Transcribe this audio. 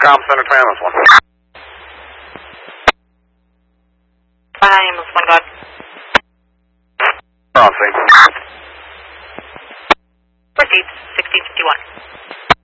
Com Center, Ambulance 1. Hi, Ambulance 1, go ahead. On scene. Proceed, 1651.